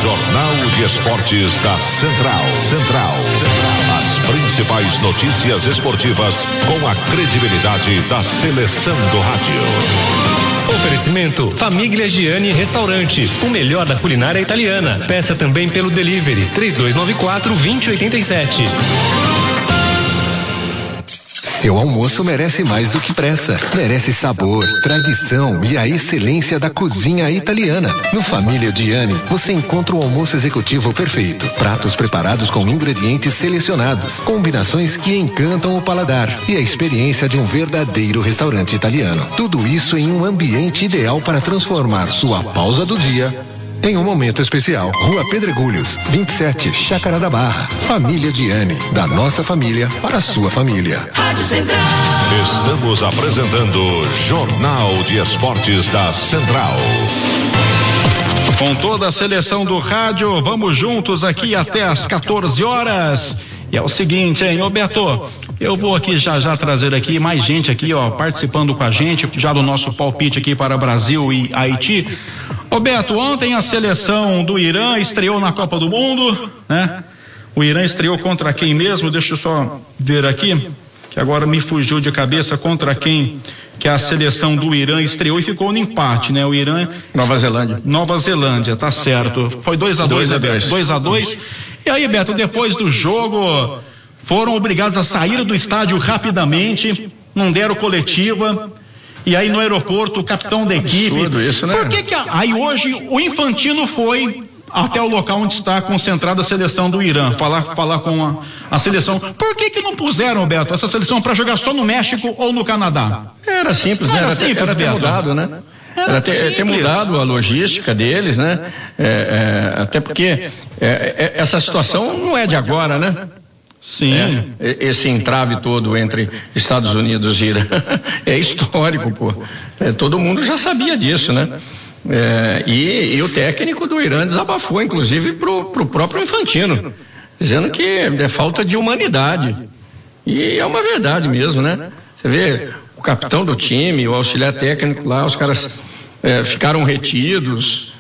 Jornal de Esportes da Central. As principais notícias esportivas com a credibilidade da seleção do rádio. Oferecimento Famiglia Gianni Restaurante, o melhor da culinária italiana. Peça também pelo delivery 3294-2087. Seu almoço merece mais do que pressa. Merece sabor, tradição e a excelência da cozinha italiana. No Família Gianni, você encontra o almoço executivo perfeito. Pratos preparados com ingredientes selecionados. Combinações que encantam o paladar. E a experiência de um verdadeiro restaurante italiano. Tudo isso em um ambiente ideal para transformar sua pausa do dia em um momento especial. Rua Pedregulhos, 27, Chácara da Barra. Família Gianni, da nossa família para a sua família. Rádio Central. Estamos apresentando Jornal de Esportes da Central. Com toda a seleção do rádio, vamos juntos aqui até às 14 horas. E é o seguinte, hein, ô Beto, eu vou aqui já trazer aqui mais gente aqui, ó, participando com a gente, já do nosso palpite aqui para Brasil e Haiti. Ô Beto, ontem a seleção do Irã estreou na Copa do Mundo, né? O Irã estreou contra quem mesmo? Deixa eu só ver aqui, que agora me fugiu de cabeça contra quem que a seleção do Irã estreou e ficou no empate, né? O Irã... Nova Zelândia, tá certo. Foi 2-2, né, Beto? 2-2. E aí, Beto, depois do jogo, foram obrigados a sair do estádio rapidamente, não deram coletiva. E aí no aeroporto, o capitão da equipe... Absurdo isso, né? Por que aí hoje o Infantino foi até o local onde está concentrada a seleção do Irã, falar com a seleção. Por que não puseram, Beto, essa seleção para jogar só no México ou no Canadá? Era simples, né? Era ter mudado, né? Era ter mudado a logística deles, né? Até porque essa situação não é de agora, né? Sim. Esse entrave todo entre Estados Unidos e Irã é histórico, pô. Todo mundo já sabia disso, né? E o técnico do Irã desabafou, inclusive, pro próprio Infantino, dizendo que é falta de humanidade. E é uma verdade mesmo, né? Você vê o capitão do time, o auxiliar técnico lá, os caras ficaram retidos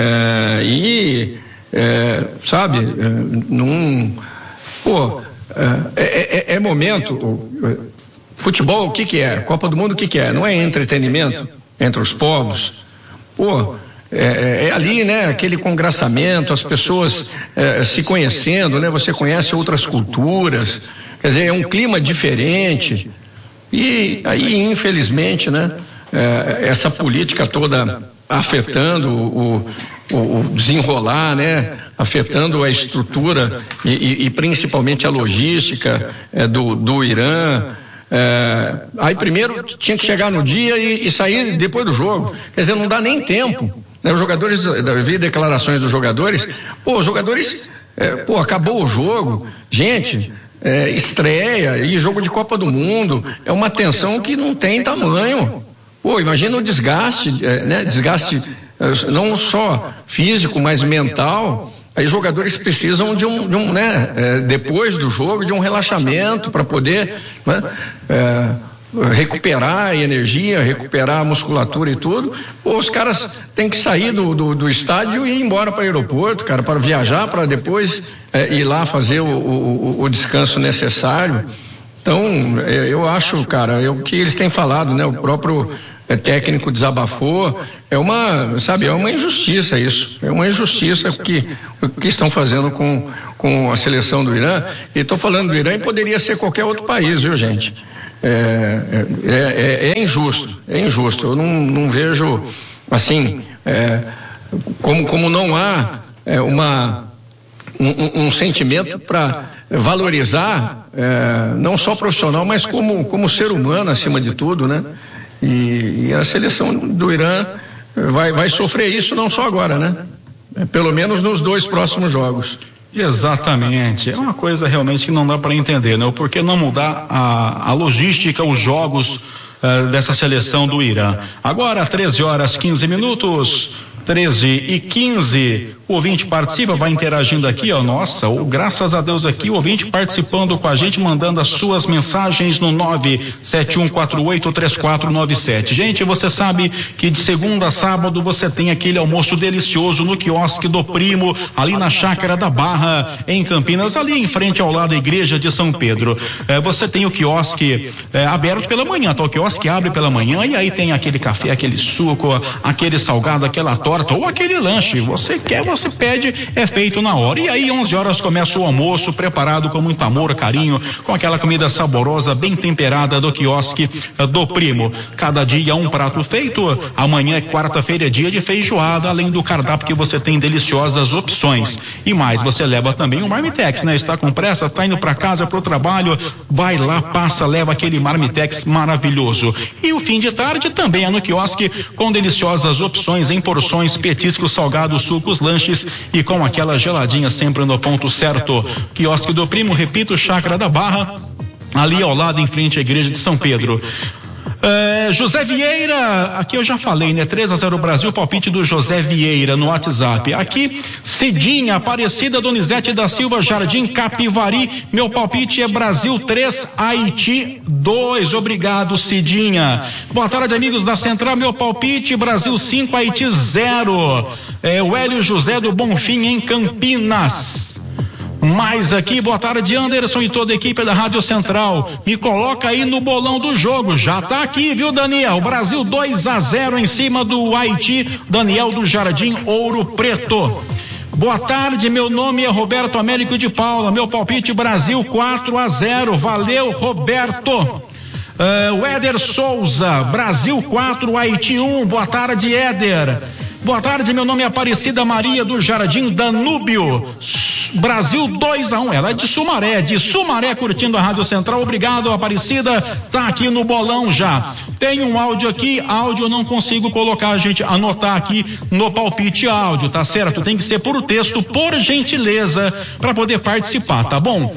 sabe, é momento. Futebol, o que é? Copa do Mundo, o que é? Não é entretenimento entre os povos? É ali, né? Aquele congraçamento, as pessoas se conhecendo, né? Você conhece outras culturas, quer dizer, é um clima diferente. E aí, infelizmente, né? Essa política toda afetando o desenrolar, né? Afetando a estrutura e principalmente a logística do Irã. Aí primeiro tinha que chegar no dia e sair depois do jogo. Quer dizer, não dá nem tempo, né? Os jogadores, vi declarações dos jogadores, os jogadores, acabou o jogo, gente, estreia e jogo de Copa do Mundo, é uma tensão que não tem tamanho. Imagina o desgaste, né? Desgaste não só físico, mas mental. Aí os jogadores precisam de um né? Depois do jogo, de um relaxamento para poder, né? Recuperar a energia, recuperar a musculatura e tudo. Os caras têm que sair do estádio e ir embora para o aeroporto, cara, para viajar, para depois ir lá fazer o descanso necessário. Então, eu acho, cara, o que eles têm falado, né? O próprio técnico desabafou, é uma injustiça isso, é uma injustiça o que estão fazendo com a seleção do Irã. E estou falando do Irã e poderia ser qualquer outro país, viu, gente? É injusto, eu não vejo assim, como não há um sentimento para valorizar não só profissional, mas como ser humano acima de tudo, né? E a seleção do Irã vai sofrer isso não só agora, né? Pelo menos nos 2 próximos jogos. Exatamente, é uma coisa realmente que não dá para entender, né? O porquê não mudar a logística, os jogos dessa seleção do Irã. Agora 13 horas 15 minutos. 13h15. O ouvinte participa, vai interagindo aqui, ó. Nossa, graças a Deus aqui, o ouvinte participando com a gente, mandando as suas mensagens no 971483497. Gente, você sabe que de segunda a sábado você tem aquele almoço delicioso no quiosque do Primo, ali na Chácara da Barra, em Campinas, ali em frente ao lado da igreja de São Pedro. Você tem o quiosque aberto pela manhã, tá? O quiosque abre pela manhã e aí tem aquele café, aquele suco, aquele salgado, aquela torta ou aquele lanche. Você quer, você pede, é feito na hora. E aí 11 horas começa o almoço, preparado com muito amor, carinho, com aquela comida saborosa, bem temperada do quiosque do Primo. Cada dia um prato feito. Amanhã é quarta-feira, é dia de feijoada, além do cardápio que você tem deliciosas opções. E mais, você leva também um marmitex, né? Está com pressa, está indo para casa, pro trabalho, vai lá, passa, leva aquele marmitex maravilhoso. E o fim de tarde também é no quiosque, com deliciosas opções em porções, petiscos, salgados, sucos, lanches e com aquela geladinha sempre no ponto certo. Quiosque do Primo, repito, Chácara da Barra, ali ao lado em frente à igreja de São Pedro. José Vieira, aqui eu já falei, né? 3-0 Brasil, palpite do José Vieira no WhatsApp. Aqui, Cidinha, Aparecida, Donizete da Silva, Jardim Capivari, meu palpite é Brasil 3, Haiti 2. Obrigado, Cidinha. Boa tarde, amigos da Central, meu palpite Brasil 5, Haiti 0. O Hélio José do Bonfim, em Campinas. Mais aqui, boa tarde, Anderson e toda a equipe da Rádio Central. Me coloca aí no bolão do jogo. Já tá aqui, viu, Daniel? Brasil 2-0 em cima do Haiti. Daniel do Jardim Ouro Preto. Boa tarde, meu nome é Roberto Américo de Paula. Meu palpite Brasil 4-0. Valeu, Roberto. O Éder Souza, Brasil 4, Haiti 1. Boa tarde, Éder. Boa tarde, meu nome é Aparecida Maria do Jardim Danúbio. Brasil 2-1. Ela é de Sumaré, curtindo a Rádio Central. Obrigado, Aparecida. Tá aqui no bolão já. Tem um áudio aqui, áudio eu não consigo colocar, a gente anotar aqui no palpite áudio, tá certo? Tem que ser por texto, por gentileza, para poder participar, tá bom?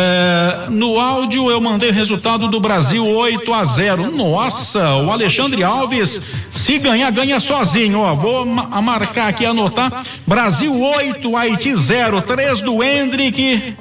No áudio eu mandei o resultado do Brasil 8-0. Nossa, o Alexandre Alves, se ganhar, ganha sozinho, ó. Vou marcar aqui, anotar. Brasil 8, Haiti 0, 3 do Hendrick.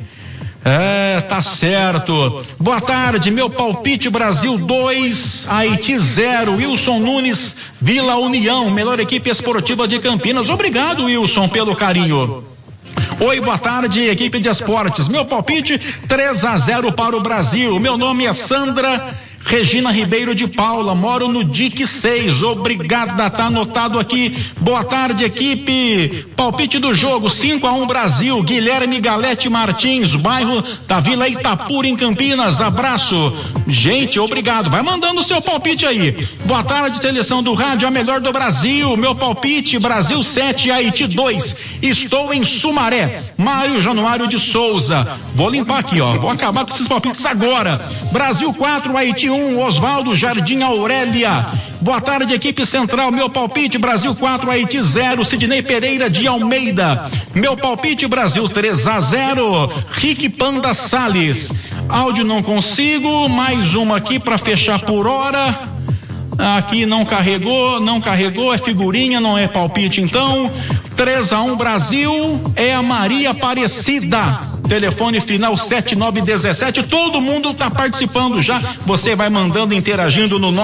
Tá certo. Boa tarde, meu palpite Brasil 2, Haiti 0. Wilson Nunes, Vila União, melhor equipe esportiva de Campinas. Obrigado, Wilson, pelo carinho. Oi, boa tarde, equipe de esportes. Meu palpite 3-0 para o Brasil. Meu nome é Sandra Regina Ribeiro de Paula, moro no DIC 6, obrigada, tá anotado aqui. Boa tarde, equipe. Palpite do jogo 5-1 Brasil. Guilherme Galete Martins, bairro da Vila Itapura, em Campinas. Abraço. Gente, obrigado. Vai mandando o seu palpite aí. Boa tarde, seleção do rádio, a melhor do Brasil. Meu palpite Brasil 7, Haiti 2. Estou em Sumaré. Mário Januário de Souza. Vou limpar aqui, ó. Vou acabar com esses palpites agora. Brasil 4, Haiti 1. Oswaldo Jardim Aurélia. Boa tarde, equipe central. Meu palpite Brasil 4, Haiti 0. Sidney Pereira de Almeida. Meu palpite Brasil 3-0. Rick Panda Salles. Áudio não consigo. Mais uma aqui para fechar por hora. Aqui não carregou, é figurinha, não é palpite então. 3-1 Brasil, é a Maria Aparecida. Telefone final 7917. Todo mundo está participando já. Você vai mandando, interagindo no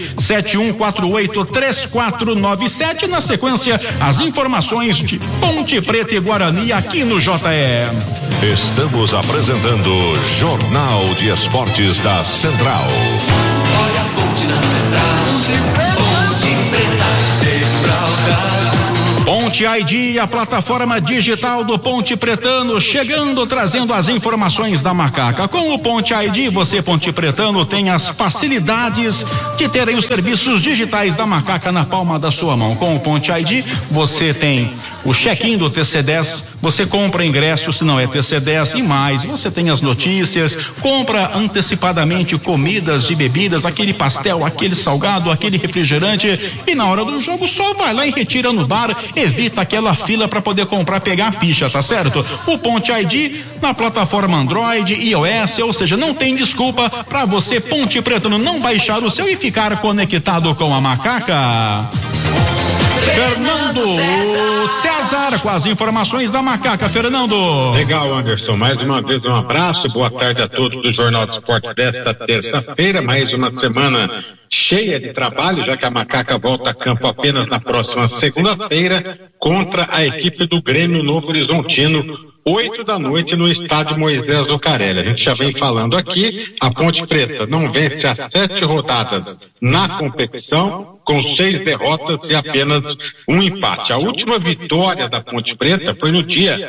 971483497. Na sequência, as informações de Ponte Preta e Guarani aqui no JE. Estamos apresentando Jornal de Esportes da Central. Olha a ponte na Central. Ponte Preta, desfraldado. Ponte ID, a plataforma digital do Ponte Pretano, chegando, trazendo as informações da Macaca. Com o Ponte ID, você, Ponte Pretano, tem as facilidades de terem os serviços digitais da Macaca na palma da sua mão. Com o Ponte ID, você tem o check-in do TC10, você compra ingresso se não é TC10 e mais, você tem as notícias, compra antecipadamente comidas e bebidas, aquele pastel, aquele salgado, aquele refrigerante, e na hora do jogo só vai lá e retira no bar. Evita aquela fila para poder comprar, pegar a ficha, tá certo? O Ponte ID na plataforma Android, iOS, ou seja, não tem desculpa para você, Ponte Pretano, não baixar o seu e ficar conectado com a Macaca. Fernando César com as informações da Macaca. Fernando. Legal, Anderson. Mais uma vez um abraço. Boa tarde a todos do Jornal do Esporte desta terça-feira. Mais uma semana cheia de trabalho, já que a Macaca volta a campo apenas na próxima segunda-feira contra a equipe do Grêmio Novo Horizontino, 8 da noite no estádio Moisés Zucarelli. A gente já vem falando aqui, a Ponte Preta não vence há 7 rodadas na competição, com 6 derrotas e apenas um empate. A última vitória da Ponte Preta foi no dia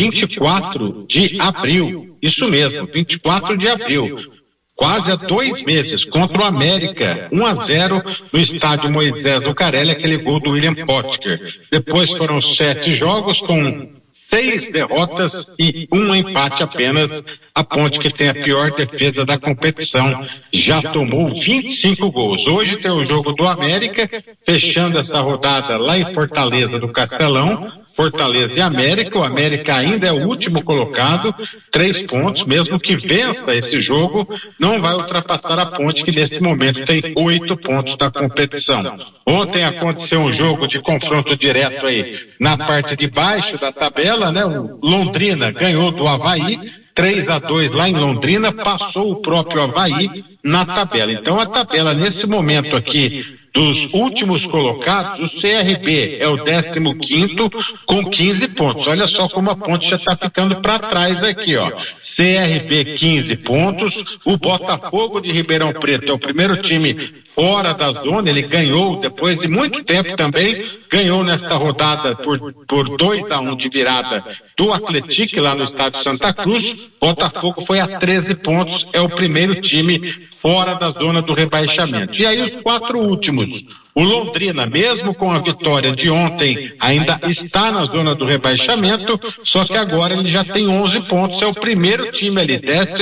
24 de abril, isso mesmo, 24 de abril. Quase há 2 meses, contra o América, 1-0 no estádio Moisés Zucarelli, aquele gol do William Potker. Depois foram 7 jogos com 6 derrotas e um empate apenas. A Ponte, que tem a pior defesa da competição, já tomou 25 gols. Hoje tem o jogo do América, fechando essa rodada lá em Fortaleza do Castelão. Fortaleza e América. O América ainda é o último colocado, 3 pontos, mesmo que vença esse jogo, não vai ultrapassar a Ponte, que nesse momento tem 8 pontos da competição. Ontem aconteceu um jogo de confronto direto aí na parte de baixo da tabela, né? O Londrina ganhou do Avaí 3-2 lá em Londrina, passou o próprio Avaí na tabela. Então a tabela nesse momento aqui dos últimos colocados, o CRB é o 15º com 15 pontos. Olha só como a Ponte já está ficando para trás aqui, ó. CRB 15 pontos, o Botafogo de Ribeirão Preto é o primeiro time fora da zona, ele ganhou depois de muito tempo também, ganhou nesta rodada por 2-1 de virada do Atlético lá no estádio Santa Cruz. Botafogo foi a 13 pontos, é o primeiro time fora da zona do rebaixamento. E aí os 4 últimos, o Londrina, mesmo com a vitória de ontem, ainda está na zona do rebaixamento, só que agora ele já tem 11 pontos, é o primeiro time ali,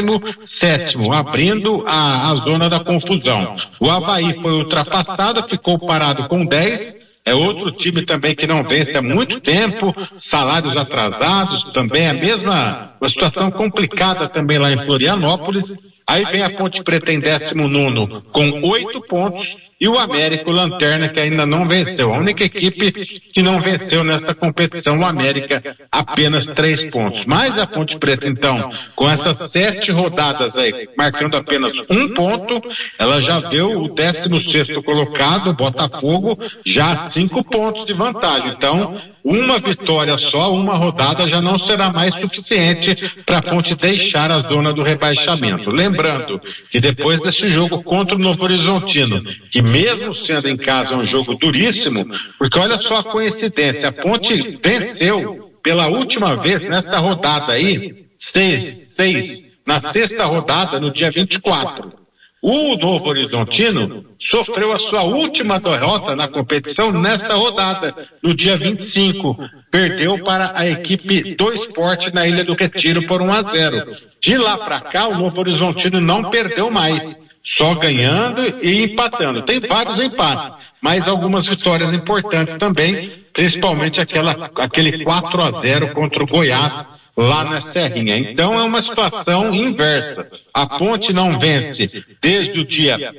17º, abrindo a zona da confusão. O Avaí foi ultrapassado, ficou parado com 10, é outro time também que não vence há muito tempo, salários atrasados, também uma situação complicada também lá em Florianópolis. Aí vem a Ponte Preta em 19º com 8 pontos e o América, o Lanterna, que ainda não venceu. A única equipe que não venceu nesta competição, o América, apenas 3 pontos. Mas a Ponte Preta, então, com essas 7 rodadas aí, marcando apenas 1 ponto, ela já deu o 16º colocado, o Botafogo, já a 5 pontos de vantagem. Então, uma vitória só, uma rodada já não será mais suficiente para a Ponte deixar a zona do rebaixamento. Lembrando que depois desse jogo contra o Novo Horizontino, que mesmo sendo em casa um jogo duríssimo, porque olha só a coincidência, a Ponte venceu pela última vez nesta rodada aí, 6, na 6ª rodada, no dia 24. O Novo Horizontino sofreu a sua última derrota na competição nesta rodada, no dia 25. Perdeu para a equipe do Sport na Ilha do Retiro por 1-0. De lá para cá, o Novo Horizontino não perdeu mais, só ganhando e empatando. Tem vários empates, mas algumas vitórias importantes também, principalmente aquele 4-0 contra o Goiás, lá na Serrinha. Então é uma situação inversa. A Ponte não vence desde o dia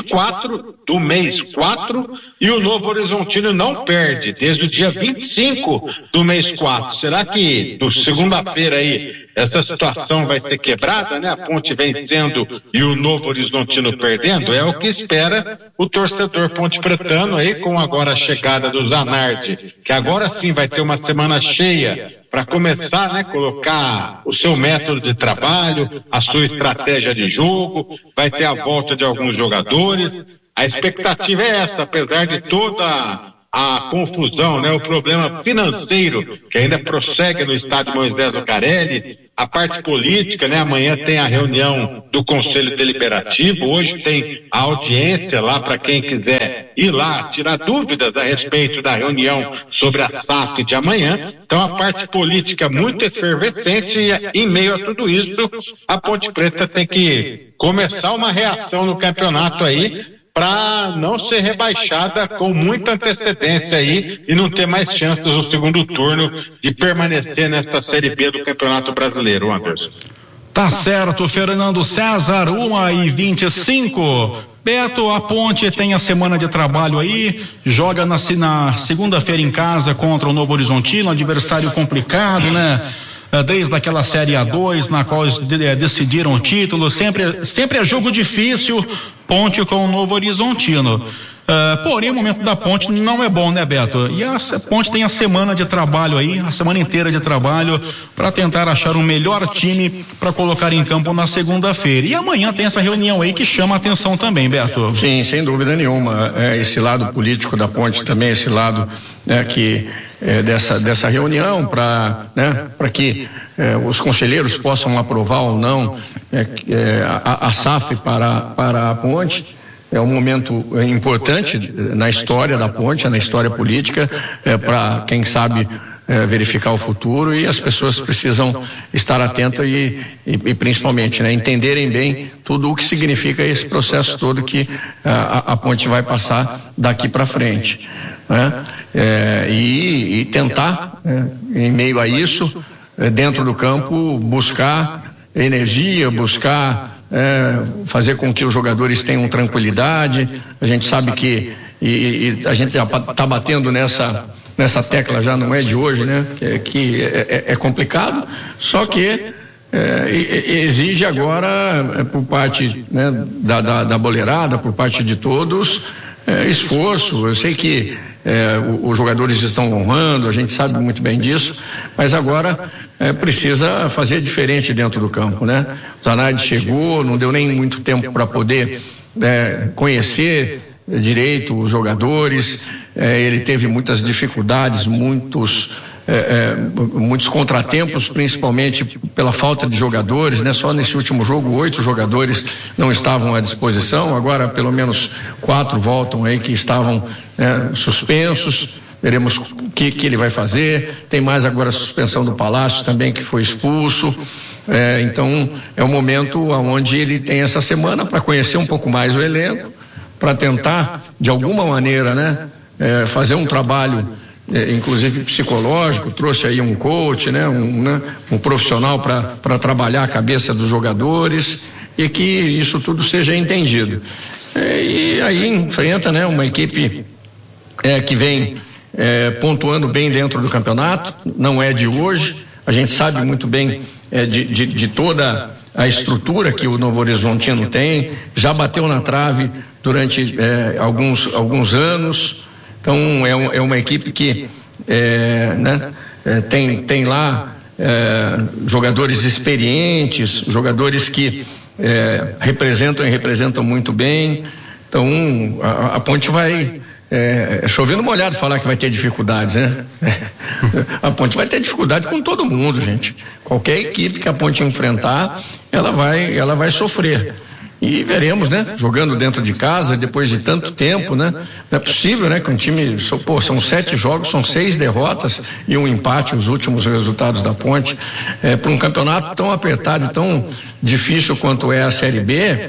24 do mês 4 e o Novo Horizontino não perde desde o dia 25 do mês 4. Será que no segunda-feira aí essa situação vai ser quebrada, né? A Ponte vencendo e o Novo Horizontino perdendo? É o que espera o torcedor ponte-pretano aí, com agora a chegada do Zanardi, que agora sim vai ter uma semana cheia para começar, né, colocar o seu método de trabalho, a sua estratégia de jogo, vai ter a volta de alguns jogadores. A expectativa é essa, apesar de toda a confusão, né, o problema financeiro que ainda prossegue no estádio Moisés Zucarelli, a parte política, né, amanhã tem a reunião do Conselho Deliberativo, hoje tem a audiência lá para quem quiser ir lá tirar dúvidas a respeito da reunião sobre a SAF de amanhã. Então a parte política muito efervescente e em meio a tudo isso, a Ponte Preta tem que começar uma reação no campeonato aí, para não ser rebaixada com muita antecedência aí e não ter mais chances no segundo turno de permanecer nesta Série B do Campeonato Brasileiro, Anderson. Tá certo, Fernando César, 1h25. Beto, a Ponte tem a semana de trabalho aí, joga na segunda-feira em casa contra o Novo Horizontino, adversário complicado, né? Desde aquela Série A2, na qual decidiram o título, sempre é jogo difícil, Ponte com o Novo Horizontino. Porém, o momento da Ponte não é bom, né, Beto? E a Ponte tem a semana de trabalho aí, a semana inteira de trabalho, para tentar achar um melhor time para colocar em campo na segunda-feira. E amanhã tem essa reunião aí que chama a atenção também, Beto. Sim, sem dúvida nenhuma. Esse lado político da Ponte também, esse lado dessa reunião para que os conselheiros possam aprovar ou não a SAF para a Ponte. É um momento importante na história da Ponte, na história política, para, quem sabe, verificar o futuro, e as pessoas precisam estar atentas e principalmente, entenderem bem tudo o que significa esse processo todo que a Ponte vai passar daqui para frente. E tentar, em meio a isso, dentro do campo, buscar energia, buscar fazer com que os jogadores tenham tranquilidade. A gente sabe que a gente já está batendo nessa tecla, já não é de hoje, né? Que é complicado, só que exige agora, por parte da boleirada, por parte de todos, esforço. Eu sei que os jogadores estão honrando, a gente sabe muito bem disso, mas agora precisa fazer diferente dentro do campo, né? O Zanardi chegou, não deu nem muito tempo para poder conhecer direito os jogadores, ele teve muitas dificuldades, muitos contratempos, principalmente pela falta de jogadores, né? Só nesse último jogo 8 jogadores não estavam à disposição, agora pelo menos 4 voltam aí que estavam suspensos. Veremos o que ele vai fazer. Tem mais agora a suspensão do Palácio também, que foi expulso. Então é um momento onde ele tem essa semana para conhecer um pouco mais o elenco, para tentar de alguma maneira, fazer um trabalho inclusive psicológico. Trouxe aí um coach, um profissional para trabalhar a cabeça dos jogadores e que isso tudo seja entendido. E aí enfrenta, uma equipe que vem pontuando bem dentro do campeonato, não é de hoje. A gente sabe muito bem de toda a estrutura que o Novo Horizontino tem, já bateu na trave durante alguns anos. Então é uma equipe que tem lá jogadores experientes, jogadores que representam muito bem. Então a Ponte vai chovendo molhado falar que vai ter dificuldades, né? A Ponte vai ter dificuldade com todo mundo, gente. Qualquer equipe que a Ponte enfrentar, ela vai sofrer. E veremos, jogando dentro de casa, depois de tanto tempo, Não é possível, que um time, são 7 jogos, são 6 derrotas e um empate, os últimos resultados da Ponte. Para um campeonato tão apertado e tão difícil quanto é a Série B,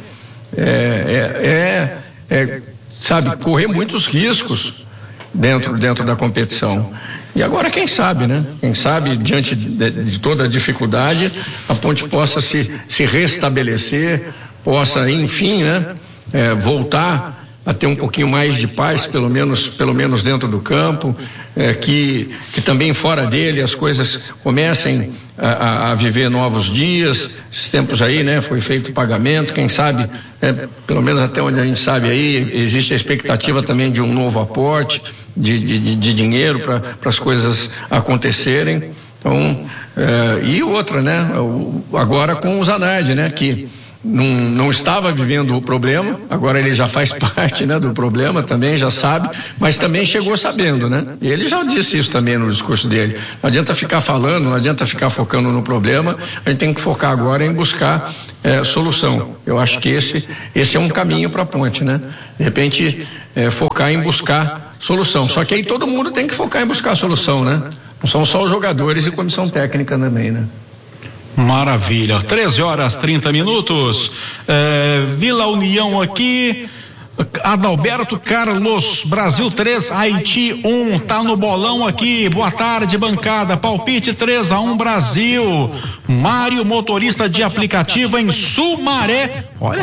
sabe, correr muitos riscos dentro da competição. E agora quem sabe, Quem sabe, diante de toda a dificuldade, a Ponte possa se restabelecer, possa, enfim, voltar a ter um pouquinho mais de paz, pelo menos dentro do campo, que também fora dele as coisas comecem a viver novos dias. Esses tempos aí, foi feito o pagamento, quem sabe, pelo menos até onde a gente sabe aí, existe a expectativa também de um novo aporte de dinheiro para as coisas acontecerem. Então, e outra, agora com o Zanardi, que não estava vivendo o problema, agora ele já faz parte, do problema também, já sabe, mas também chegou sabendo, E ele já disse isso também no discurso dele. Não adianta ficar falando, não adianta ficar focando no problema, a gente tem que focar agora em buscar solução. Eu acho que esse é um caminho para a Ponte, De repente, focar em buscar solução. Só que aí todo mundo tem que focar em buscar solução, Não são só os jogadores e comissão técnica também, Maravilha. 13h30. Vila União aqui. Adalberto Carlos, Brasil 3, Haiti 1, tá no bolão aqui. Boa tarde, bancada. Palpite 3-1 Brasil. Mário, motorista de aplicativo em Sumaré. Olha